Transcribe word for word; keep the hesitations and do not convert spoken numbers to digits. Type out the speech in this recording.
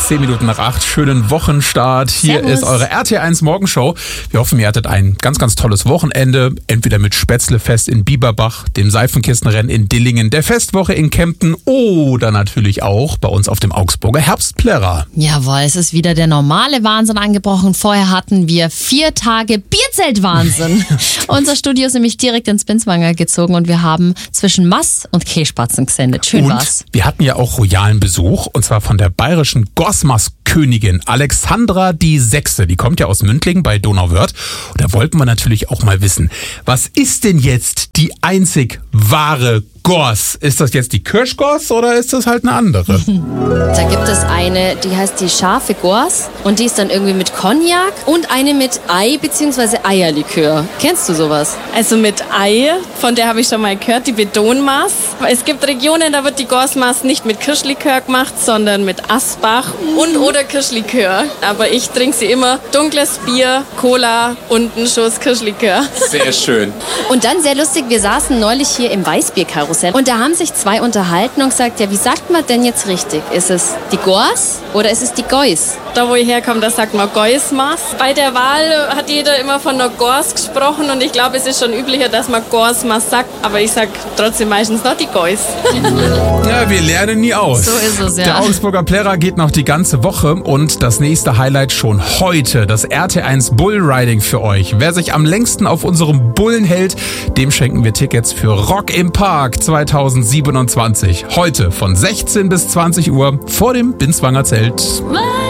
Zehn Minuten nach acht, schönen Wochenstart. Hier Servus. Ist eure R T eins Morgenshow. Wir hoffen, ihr hattet ein ganz, ganz tolles Wochenende. Entweder mit Spätzlefest in Bieberbach, dem Seifenkistenrennen in Dillingen, der Festwoche in Kempten oder natürlich auch bei uns auf dem Augsburger Herbstplärrer. Jawohl, es ist wieder der normale Wahnsinn angebrochen. Vorher hatten wir vier Tage Bierzeltwahnsinn. Unser Studio ist nämlich direkt ins Binswanger gezogen und wir haben zwischen Mass und Kässpatzen gesendet. Schön Und war's. wir hatten ja auch royalen Besuch, und zwar von der bayerischen Gosmas-Königin Alexandra die Sechste. Die kommt ja aus Mündlingen bei Donauwörth. Und da wollten wir natürlich auch mal wissen, was ist denn jetzt die einzig wahre Gors? Ist das jetzt die Kirschgors oder ist das halt eine andere? Da gibt es eine, die heißt die scharfe Gors und die ist dann irgendwie mit Cognac und eine mit Ei bzw. Eierlikör. Kennst du sowas? Also mit Ei, von der habe ich schon mal gehört, die Betonmaß. Es gibt Regionen, da wird die Gorsmaß nicht mit Kirschlikör gemacht, sondern mit Asbach und oder Kirschlikör. Aber ich trinke sie immer dunkles Bier, Cola und einen Schuss Kirschlikör. Sehr schön. Und dann sehr lustig, wir saßen neulich hier im Weißbierkarussell und da haben sich zwei unterhalten und gesagt, ja, wie sagt man denn jetzt richtig? Ist es die Gors oder ist es die Geus? Da wo ich herkomme, da sagt man Geusmaß. Bei der Wahl hat jeder immer von einer Gors gesprochen und ich glaube, es ist schon üblicher, dass man Gorsmaß sagt, aber ich sage trotzdem meistens noch die Geus. Ja, wir lernen nie aus. So ist es, ja. Der Augsburger Plärrer geht noch die ganze Woche und das nächste Highlight schon heute, das R T eins Bullriding für euch. Wer sich am längsten auf unserem Bullen hält, dem schenken wir Tickets für Rock im Park zweitausendsiebenundzwanzig. Heute von sechzehn bis zwanzig Uhr vor dem Binswanger Zelt.